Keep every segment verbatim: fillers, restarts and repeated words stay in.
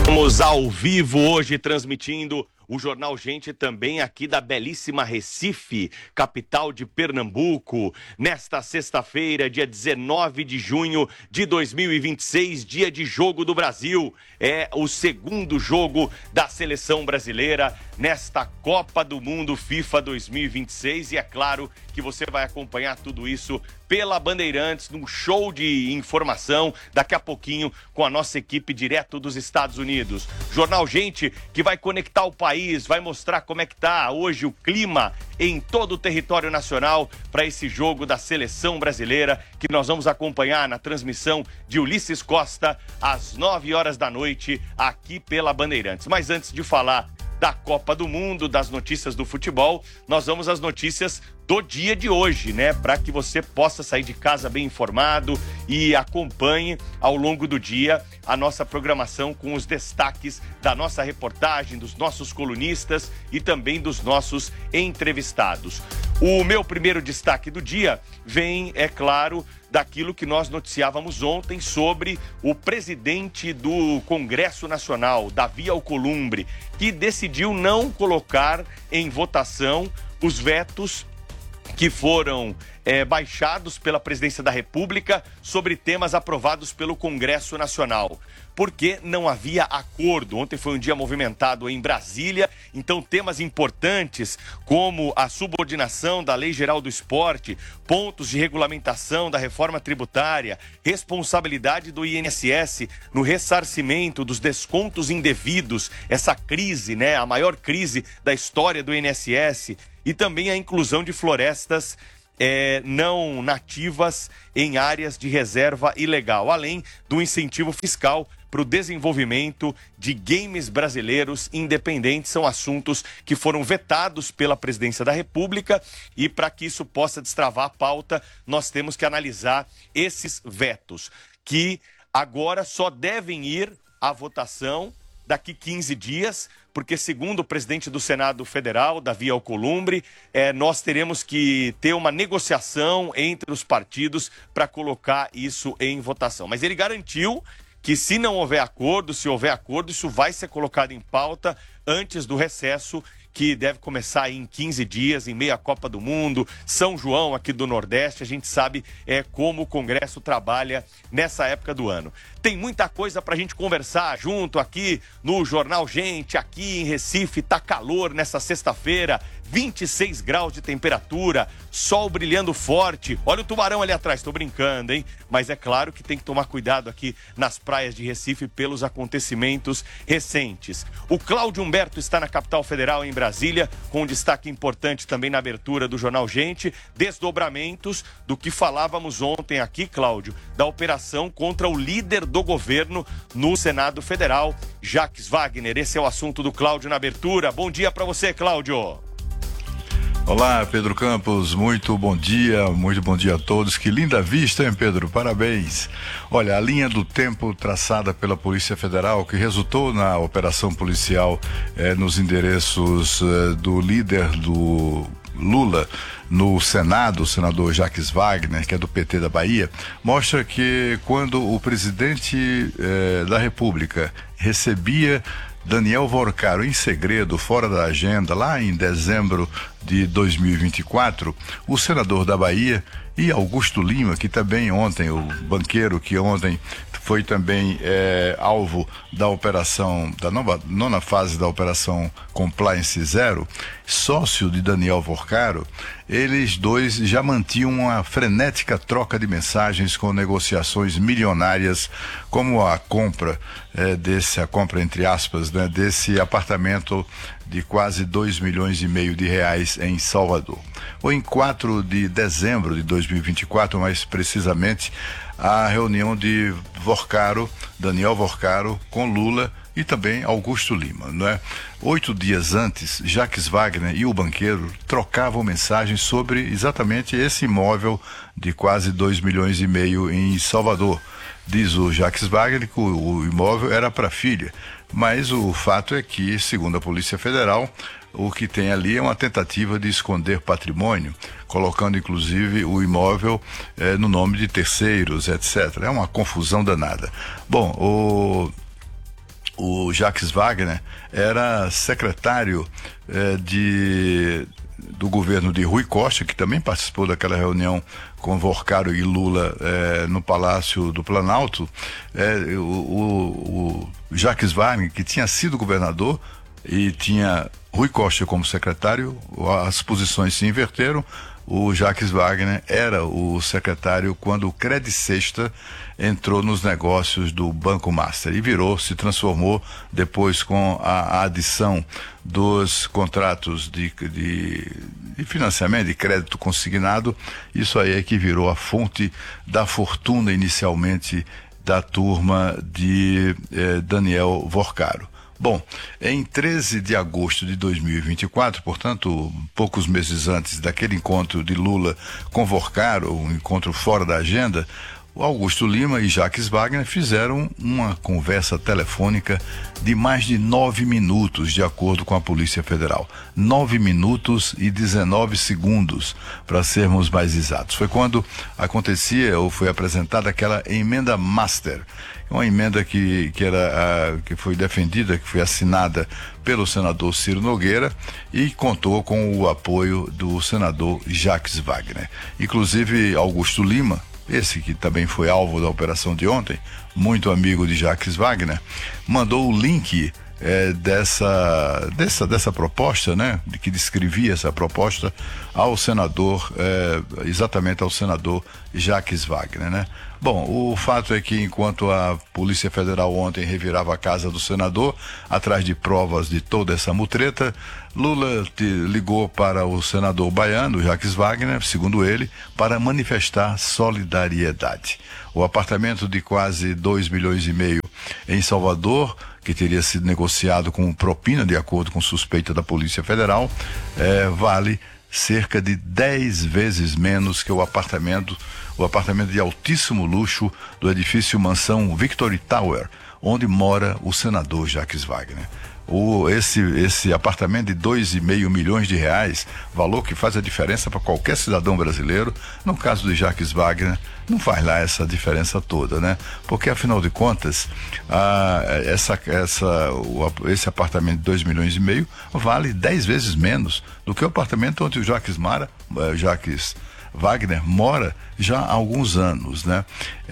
Estamos ao vivo hoje transmitindo o Jornal Gente também aqui da belíssima Recife, capital de Pernambuco, nesta sexta-feira, dia dezenove de junho de dois mil e vinte e seis, dia de jogo do Brasil. É o segundo jogo da seleção brasileira nesta Copa do Mundo FIFA dois mil e vinte e seis e é claro que você vai acompanhar tudo isso pela Bandeirantes, num show de informação, daqui a pouquinho com a nossa equipe direto dos Estados Unidos. Jornal Gente que vai conectar o país, vai mostrar como é que tá hoje o clima em todo o território nacional para esse jogo da seleção brasileira que nós vamos acompanhar na transmissão de Ulisses Costa às nove horas da noite aqui pela Bandeirantes. Mas antes de falar da Copa do Mundo, das notícias do futebol, nós vamos às notícias do dia de hoje, né? Para que você possa sair de casa bem informado e acompanhe ao longo do dia a nossa programação com os destaques da nossa reportagem, dos nossos colunistas e também dos nossos entrevistados. O meu primeiro destaque do dia vem, é claro, daquilo que nós noticiávamos ontem sobre o presidente do Congresso Nacional, Davi Alcolumbre, que decidiu não colocar em votação os vetos que foram é, baixados pela Presidência da República sobre temas aprovados pelo Congresso Nacional, porque não havia acordo. Ontem foi um dia movimentado em Brasília, então temas importantes como a subordinação da Lei Geral do Esporte, pontos de regulamentação da reforma tributária, responsabilidade do I N S S no ressarcimento dos descontos indevidos, essa crise, né, a maior crise da história do I N S S, e também a inclusão de florestas é, não nativas em áreas de reserva ilegal, além do incentivo fiscal para o desenvolvimento de games brasileiros independentes. São assuntos que foram vetados pela Presidência da República e para que isso possa destravar a pauta, nós temos que analisar esses vetos, que agora só devem ir à votação daqui quinze dias, porque segundo o presidente do Senado Federal, Davi Alcolumbre, é, nós teremos que ter uma negociação entre os partidos para colocar isso em votação. Mas ele garantiu que se não houver acordo, se houver acordo, isso vai ser colocado em pauta antes do recesso, que deve começar aí em quinze dias, em meio à Copa do Mundo, São João aqui do Nordeste. A gente sabe é, como o Congresso trabalha nessa época do ano. Tem muita coisa pra gente conversar junto aqui no Jornal Gente, aqui em Recife. Tá calor nessa sexta-feira, vinte e seis graus de temperatura, sol brilhando forte. Olha o tubarão ali atrás, tô brincando, hein? Mas é claro que tem que tomar cuidado aqui nas praias de Recife pelos acontecimentos recentes. O Cláudio Humberto está na capital federal, em Brasília, com um destaque importante também na abertura do Jornal Gente, desdobramentos do que falávamos ontem aqui, Cláudio, da operação contra o líder do governo no Senado Federal, Jacques Wagner. Esse é o assunto do Cláudio na abertura. Bom dia para você, Cláudio. Olá, Pedro Campos, muito bom dia, muito bom dia a todos. Que linda vista, hein, Pedro? Parabéns. Olha, a linha do tempo traçada pela Polícia Federal, que resultou na operação policial eh, nos endereços eh, do líder do Lula no Senado, o senador Jacques Wagner, que é do P T da Bahia, mostra que quando o presidente eh, da República recebia Daniel Vorcaro em segredo, fora da agenda, lá em dezembro de dois mil e vinte e quatro, o senador da Bahia e Augusto Lima, que também ontem, o banqueiro que ontem foi também é, alvo da operação, da nova, nona fase da operação Compliance Zero, sócio de Daniel Vorcaro, eles dois já mantinham uma frenética troca de mensagens com negociações milionárias, como a compra é, desse, a compra entre aspas, né, desse apartamento de quase dois milhões e meio de reais em Salvador. Ou em quatro de dezembro de dois mil e vinte e quatro, mais precisamente, a reunião de Vorcaro, Daniel Vorcaro, com Lula e também Augusto Lima, não é? Oito dias antes, Jacques Wagner e o banqueiro trocavam mensagens sobre exatamente esse imóvel de quase dois milhões e meio em Salvador. Diz o Jacques Wagner que o, o imóvel era para a filha, mas o fato é que, segundo a Polícia Federal, o que tem ali é uma tentativa de esconder patrimônio, colocando inclusive o imóvel eh, no nome de terceiros, etcétera. É uma confusão danada. Bom, o... o Jacques Wagner era secretário eh, de, do governo de Rui Costa, que também participou daquela reunião com Vorcaro e Lula eh, no Palácio do Planalto. Eh, o, o, o Jacques Wagner, que tinha sido governador e tinha Rui Costa como secretário, as posições se inverteram. O Jacques Wagner era o secretário quando o Credit Sexta entrou nos negócios do Banco Master e virou, se transformou depois com a, a adição dos contratos de, de, de financiamento, de crédito consignado. Isso aí é que virou a fonte da fortuna inicialmente da turma de eh, Daniel Vorcaro. Bom, em treze de agosto de dois mil e vinte e quatro, portanto, poucos meses antes daquele encontro de Lula com Vorcaro, um encontro fora da agenda, o Augusto Lima e Jacques Wagner fizeram uma conversa telefônica de mais de nove minutos, de acordo com a Polícia Federal. Nove minutos e dezenove segundos, para sermos mais exatos. Foi quando acontecia ou foi apresentada aquela emenda Master, uma emenda que, que, era, a, que foi defendida, que foi assinada pelo senador Ciro Nogueira e contou com o apoio do senador Jacques Wagner. Inclusive, Augusto Lima, esse que também foi alvo da operação de ontem, muito amigo de Jacques Wagner, mandou o link é, dessa, dessa, dessa proposta, né, que descrevia essa proposta ao senador, é, exatamente ao senador Jacques Wagner, né? Bom, o fato é que enquanto a Polícia Federal ontem revirava a casa do senador, atrás de provas de toda essa mutreta, Lula te ligou para o senador baiano, Jacques Wagner, segundo ele, para manifestar solidariedade. O apartamento de quase dois milhões e meio em Salvador, que teria sido negociado com propina, de acordo com suspeita da Polícia Federal, é, vale cerca de dez vezes menos que o apartamento, o apartamento de altíssimo luxo do edifício Mansão Victory Tower, onde mora o senador Jacques Wagner. O, esse, esse apartamento de dois e meio milhões de reais, valor que faz a diferença para qualquer cidadão brasileiro, no caso de Jacques Wagner, não faz lá essa diferença toda, né? Porque, afinal de contas, a, essa, essa, o, esse apartamento de dois milhões e meio vale dez vezes menos do que o apartamento onde o Jacques Mara, Jacques Wagner mora já há alguns anos, né?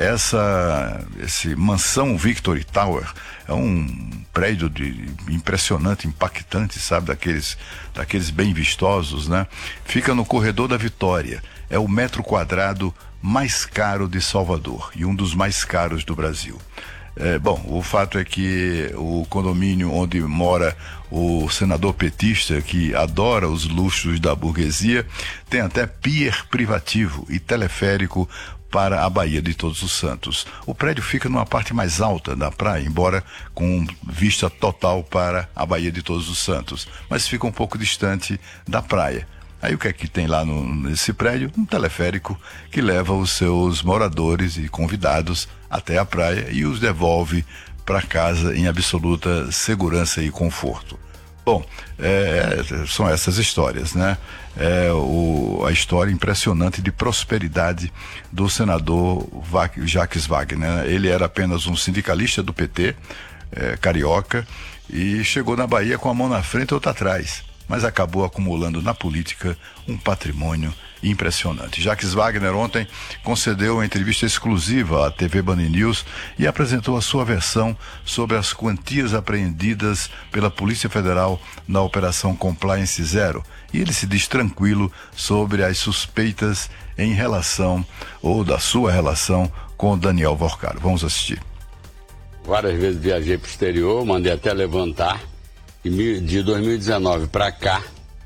Essa, esse Mansão Victory Tower é um prédio de, impressionante, impactante, sabe? Daqueles, daqueles bem vistosos, né? Fica no Corredor da Vitória. É o metro quadrado mais caro de Salvador e um dos mais caros do Brasil. É, bom, o fato é que o condomínio onde mora o senador petista, que adora os luxos da burguesia, tem até pier privativo e teleférico para a Baía de Todos os Santos. O prédio fica numa parte mais alta da praia, embora com vista total para a Baía de Todos os Santos, mas fica um pouco distante da praia. Aí o que é que tem lá no, nesse prédio? Um teleférico que leva os seus moradores e convidados até a praia e os devolve para casa em absoluta segurança e conforto. Bom, é, são essas histórias, né? É o, a história impressionante de prosperidade do senador Jacques Wagner. Ele era apenas um sindicalista do P T, é, carioca, e chegou na Bahia com a mão na frente e outra atrás, mas acabou acumulando na política um patrimônio impressionante. Jacques Wagner ontem concedeu uma entrevista exclusiva à T V Band News e apresentou a sua versão sobre as quantias apreendidas pela Polícia Federal na Operação Compliance Zero. E ele se diz tranquilo sobre as suspeitas em relação, ou da sua relação, com Daniel Vorcaro. Vamos assistir. Várias vezes viajei para o exterior, mandei até levantar. E de dois mil e dezenove para cá,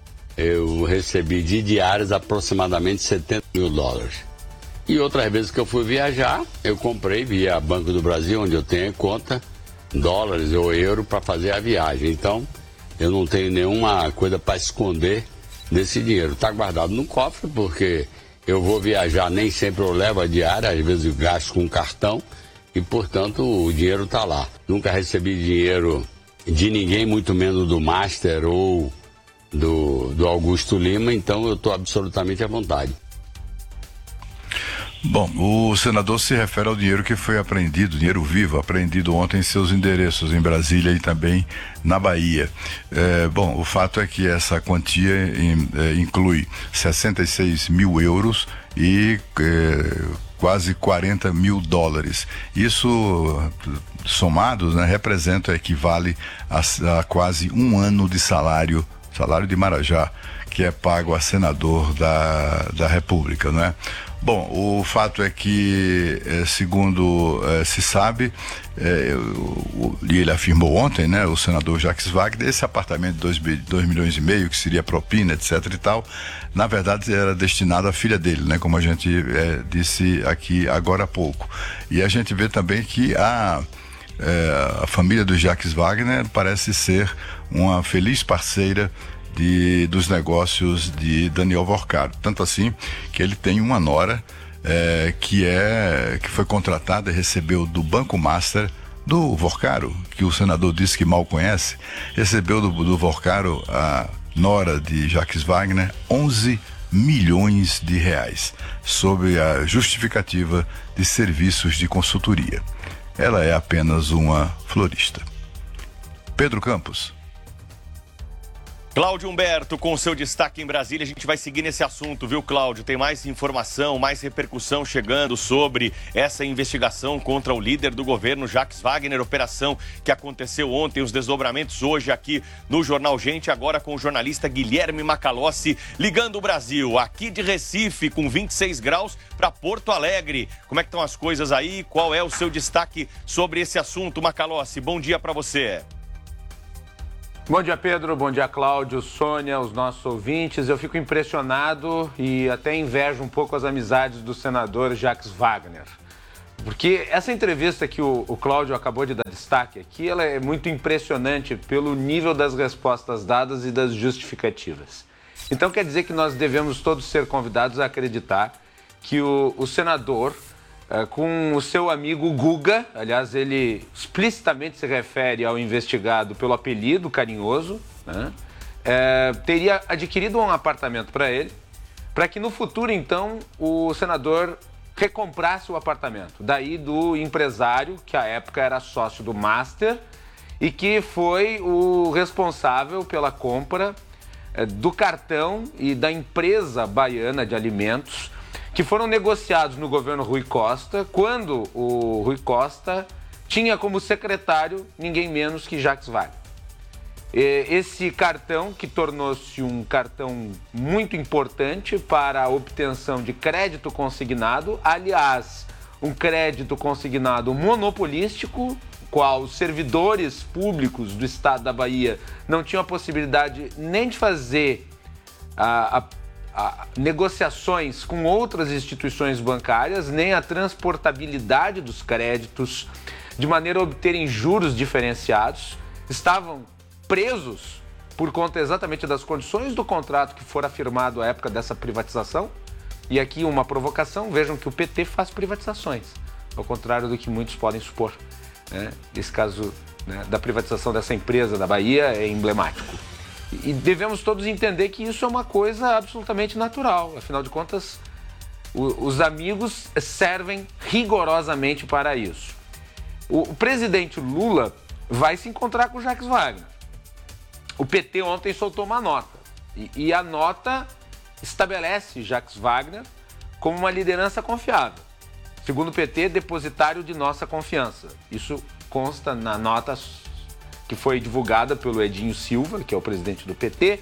eu recebi de diárias aproximadamente setenta mil dólares. E outras vezes que eu fui viajar, eu comprei via Banco do Brasil, onde eu tenho conta, dólares ou euro para fazer a viagem. Então, eu não tenho nenhuma coisa para esconder desse dinheiro. Está guardado no cofre, porque eu vou viajar, nem sempre eu levo a diária, às vezes eu gasto com cartão, e portanto o dinheiro está lá. Nunca recebi dinheiro de ninguém, muito menos do Master ou do, do Augusto Lima, então eu estou absolutamente à vontade. Bom, o senador se refere ao dinheiro que foi apreendido, dinheiro vivo, apreendido ontem em seus endereços, em Brasília e também na Bahia. É, bom, o fato é que essa quantia in, é, inclui sessenta e seis mil euros e é, quase quarenta mil dólares. Isso, somados, né, representa, equivale a, a quase um ano de salário, salário de Marajá, que é pago a senador da, da República, né? Bom, o fato é que, segundo eh, se sabe, eh, o, e ele afirmou ontem, né, o senador Jacques Wagner, esse apartamento de dois milhões e meio, que seria propina, etc e tal, na verdade era destinado à filha dele, né, como a gente eh, disse aqui agora há pouco. E a gente vê também que a, eh, a família do Jacques Wagner parece ser uma feliz parceira De, dos negócios de Daniel Vorcaro, tanto assim que ele tem uma nora é, que é que foi contratada e recebeu do Banco Master do Vorcaro, que o senador disse que mal conhece, recebeu do, do Vorcaro, a nora de Jacques Wagner, onze milhões de reais, sob a justificativa de serviços de consultoria. Ela é apenas uma florista. Pedro Campos. Cláudio Humberto, com o seu destaque em Brasília, a gente vai seguir nesse assunto, viu, Cláudio? Tem mais informação, mais repercussão chegando sobre essa investigação contra o líder do governo, Jacques Wagner, operação que aconteceu ontem, os desdobramentos hoje aqui no Jornal Gente, agora com o jornalista Guilherme Macalossi, ligando o Brasil, aqui de Recife, com vinte e seis graus, para Porto Alegre. Como é que estão as coisas aí? Qual é o seu destaque sobre esse assunto, Macalossi? Bom dia para você. Bom dia, Pedro. Bom dia, Cláudio, Sônia, os nossos ouvintes. Eu fico impressionado e até invejo um pouco as amizades do senador Jacques Wagner. Porque essa entrevista que o, o Cláudio acabou de dar destaque aqui, ela é muito impressionante pelo nível das respostas dadas e das justificativas. Então quer dizer que nós devemos todos ser convidados a acreditar que o, o senador, é, com o seu amigo Guga, aliás, ele explicitamente se refere ao investigado pelo apelido carinhoso, né, é, teria adquirido um apartamento para ele, para que no futuro, então, o senador recomprasse o apartamento. Daí do empresário, que à época era sócio do Master, e que foi o responsável pela compra é, do cartão e da empresa baiana de alimentos, que foram negociados no governo Rui Costa, quando o Rui Costa tinha como secretário ninguém menos que Jacques Wagner. Esse cartão, que tornou-se um cartão muito importante para a obtenção de crédito consignado, aliás, um crédito consignado monopolístico, qual os servidores públicos do estado da Bahia não tinham a possibilidade nem de fazer a, a A, negociações com outras instituições bancárias, nem a transportabilidade dos créditos, de maneira a obterem juros diferenciados, estavam presos por conta exatamente das condições do contrato que fora firmado à época dessa privatização. E aqui uma provocação, vejam que o P T faz privatizações, ao contrário do que muitos podem supor, né? Esse caso, né, da privatização dessa empresa da Bahia é emblemático. E devemos todos entender que isso é uma coisa absolutamente natural. Afinal de contas, o, os amigos servem rigorosamente para isso. O, o presidente Lula vai se encontrar com o Jacques Wagner. O P T ontem soltou uma nota. E, e a nota estabelece Jacques Wagner como uma liderança confiável. Segundo o P T, depositário de nossa confiança. Isso consta na nota que foi divulgada pelo Edinho Silva, que é o presidente do P T,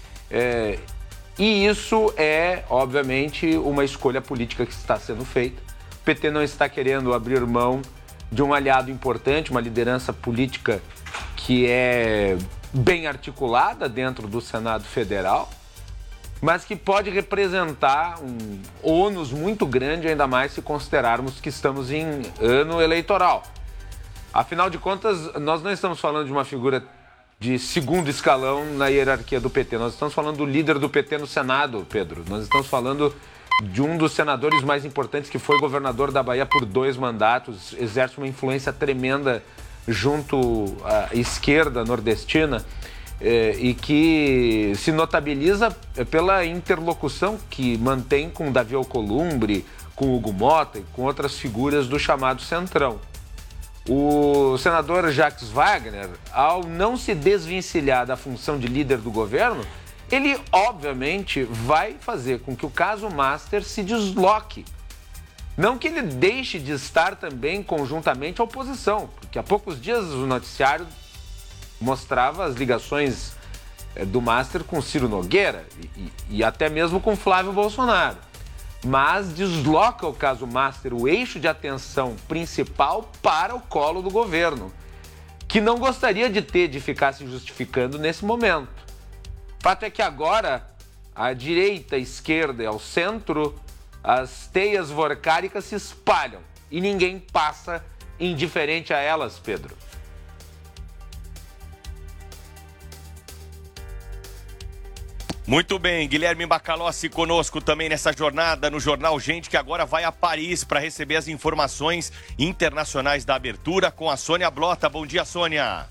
é, e isso é, obviamente, uma escolha política que está sendo feita. O P T não está querendo abrir mão de um aliado importante, uma liderança política que é bem articulada dentro do Senado Federal, mas que pode representar um ônus muito grande, ainda mais se considerarmos que estamos em ano eleitoral. Afinal de contas, nós não estamos falando de uma figura de segundo escalão na hierarquia do P T. Nós estamos falando do líder do P T no Senado, Pedro. Nós estamos falando de um dos senadores mais importantes, que foi governador da Bahia por dois mandatos, exerce uma influência tremenda junto à esquerda nordestina eh, e que se notabiliza pela interlocução que mantém com Davi Alcolumbre, com Hugo Mota e com outras figuras do chamado Centrão. O senador Jacques Wagner, ao não se desvencilhar da função de líder do governo, ele obviamente vai fazer com que o caso Master se desloque. Não que ele deixe de estar também conjuntamente à oposição, porque há poucos dias o noticiário mostrava as ligações do Master com Ciro Nogueira e, e até mesmo com Flávio Bolsonaro. Mas desloca o caso Master, o eixo de atenção principal, para o colo do governo, que não gostaria de ter de ficar se justificando nesse momento. O fato é que agora, a direita, a esquerda e ao centro, as teias vorcáricas se espalham e ninguém passa indiferente a elas, Pedro. Muito bem, Guilherme Macalossi conosco também nessa jornada no Jornal Gente, que agora vai a Paris para receber as informações internacionais da abertura com a Sônia Blota. Bom dia, Sônia.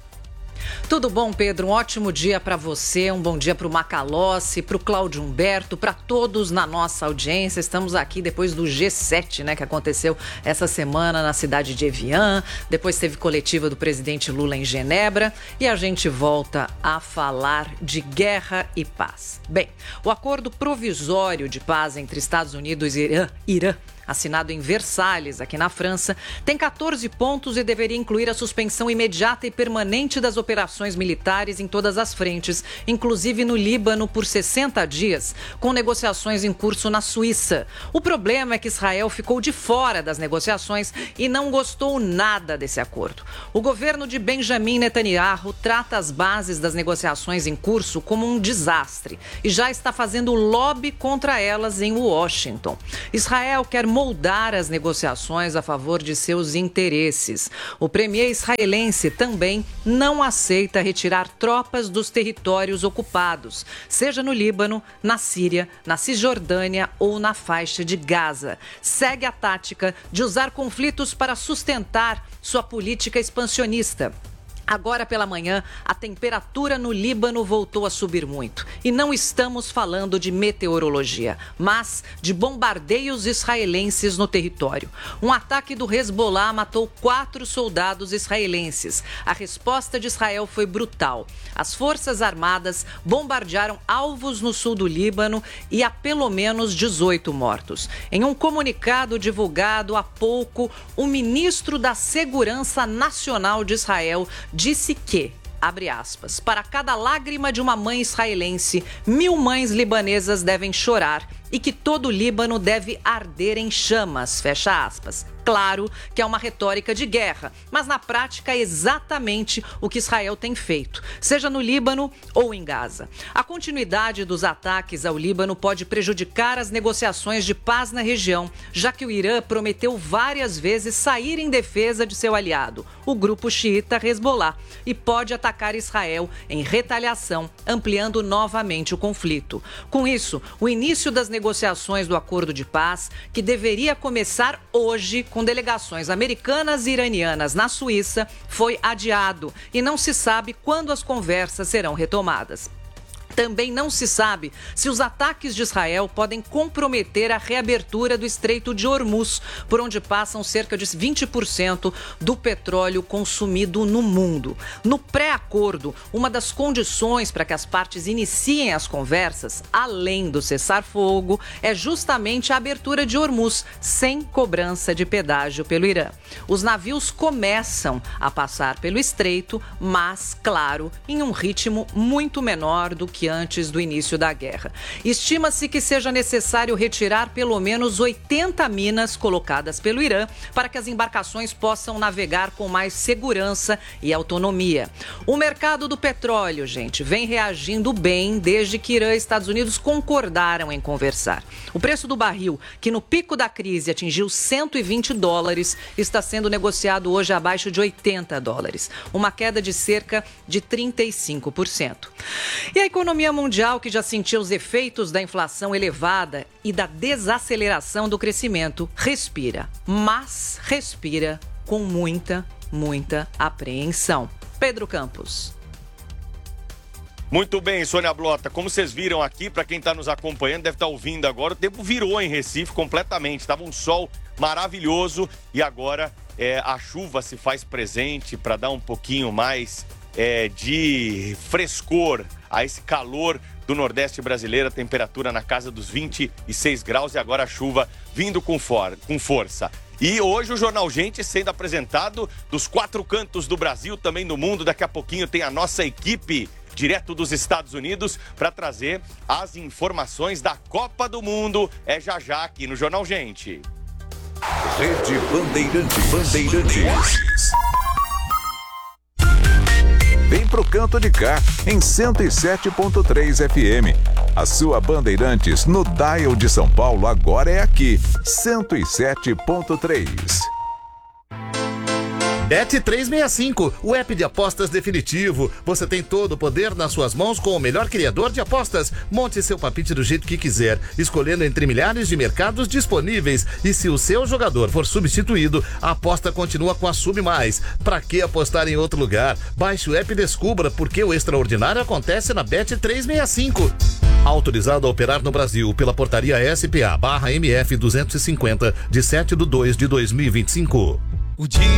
Tudo bom, Pedro? Um ótimo dia para você, um bom dia para o Macalossi, para o Cláudio Humberto, para todos na nossa audiência. Estamos aqui depois do G sete, né, que aconteceu essa semana na cidade de Evian. Depois teve coletiva do presidente Lula em Genebra e a gente volta a falar de guerra e paz. Bem, o acordo provisório de paz entre Estados Unidos e Irã, Irã assinado em Versalhes, aqui na França, tem quatorze pontos e deveria incluir a suspensão imediata e permanente das operações militares em todas as frentes, inclusive no Líbano por sessenta dias, com negociações em curso na Suíça. O problema é que Israel ficou de fora das negociações e não gostou nada desse acordo. O governo de Benjamin Netanyahu trata as bases das negociações em curso como um desastre e já está fazendo lobby contra elas em Washington. Israel quer moldar as negociações a favor de seus interesses. O premier israelense também não aceita retirar tropas dos territórios ocupados, seja no Líbano, na Síria, na Cisjordânia ou na faixa de Gaza. Segue a tática de usar conflitos para sustentar sua política expansionista. Agora pela manhã, a temperatura no Líbano voltou a subir muito. E não estamos falando de meteorologia, mas de bombardeios israelenses no território. Um ataque do Hezbollah matou quatro soldados israelenses. A resposta de Israel foi brutal. As forças armadas bombardearam alvos no sul do Líbano e há pelo menos dezoito mortos. Em um comunicado divulgado há pouco, o ministro da Segurança Nacional de Israel disse que, abre aspas, para cada lágrima de uma mãe israelense, mil mães libanesas devem chorar e que todo o Líbano deve arder em chamas, fecha aspas. Claro que é uma retórica de guerra, mas na prática é exatamente o que Israel tem feito, seja no Líbano ou em Gaza. A continuidade dos ataques ao Líbano pode prejudicar as negociações de paz na região, já que o Irã prometeu várias vezes sair em defesa de seu aliado, o grupo xiita Hezbollah, e pode atacar Israel em retaliação, ampliando novamente o conflito. Com isso, o início das negociações do acordo de paz, que deveria começar hoje, com delegações americanas e iranianas na Suíça, foi adiado e não se sabe quando as conversas serão retomadas. Também não se sabe se os ataques de Israel podem comprometer a reabertura do Estreito de Hormuz, por onde passam cerca de vinte por cento do petróleo consumido no mundo. No pré-acordo, uma das condições para que as partes iniciem as conversas, além do cessar-fogo, é justamente a abertura de Hormuz, sem cobrança de pedágio pelo Irã. Os navios começam a passar pelo estreito, mas, claro, em um ritmo muito menor do que antes do início da guerra. Estima-se que seja necessário retirar pelo menos oitenta minas colocadas pelo Irã para que as embarcações possam navegar com mais segurança e autonomia. O mercado do petróleo, gente, vem reagindo bem desde que Irã e Estados Unidos concordaram em conversar. O preço do barril, que no pico da crise atingiu cento e vinte dólares, está sendo negociado hoje abaixo de oitenta dólares, uma queda de cerca de trinta e cinco por cento. E a economia A economia mundial, que já sentiu os efeitos da inflação elevada e da desaceleração do crescimento, respira, mas respira com muita, muita apreensão. Pedro Campos. Muito bem, Sônia Blota, como vocês viram aqui, para quem está nos acompanhando, deve estar ouvindo agora, o tempo virou em Recife completamente, estava um sol maravilhoso e agora é, a chuva se faz presente para dar um pouquinho mais é, de frescor a esse calor do Nordeste brasileiro, a temperatura na casa dos vinte e seis graus e agora a chuva vindo com, for com força. E hoje o Jornal Gente sendo apresentado dos quatro cantos do Brasil, também do mundo. Daqui a pouquinho tem a nossa equipe direto dos Estados Unidos para trazer as informações da Copa do Mundo. É já já aqui no Jornal Gente. Rede Bandeirantes. Bandeirantes. Vem pro canto de cá, em cento e sete ponto três F M. A sua Bandeirantes no dial de São Paulo agora é aqui, cento e sete ponto três. Bet trezentos e sessenta e cinco, o app de apostas definitivo. Você tem todo o poder nas suas mãos com o melhor criador de apostas. Monte seu palpite do jeito que quiser, escolhendo entre milhares de mercados disponíveis. E se o seu jogador for substituído, a aposta continua com a Sub Mais. Pra que apostar em outro lugar? Baixe o app e descubra porque o extraordinário acontece na Bet trezentos e sessenta e cinco. Autorizado a operar no Brasil pela portaria S P A barra M F duzentos e cinquenta, de sete de dois de dois mil e vinte e cinco. O dia